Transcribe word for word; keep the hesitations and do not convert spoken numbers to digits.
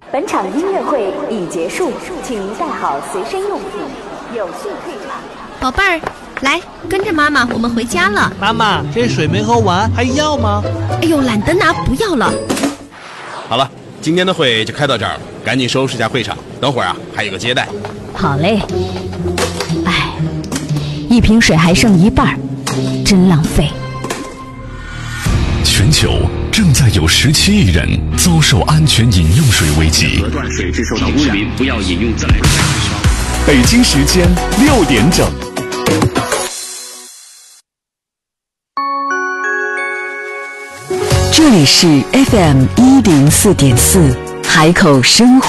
本场音乐会已结束，请您带好随身用品，有序退场。 宝贝儿，来，跟着妈妈，我们回家了。 妈妈，这水没喝完，还要吗？ 哎呦，懒得拿，不要了。 好了，今天的会就开到这儿了，赶紧收拾一下会场，等会儿啊还有个接待。 好嘞。哎，一瓶水还剩一半，真浪费。 全球正在有十七亿人遭受安全饮用水危机。 断水质受到污染，不要饮用自来水。 北京时间六点整。 这里是 F M 一零四点四海口生活。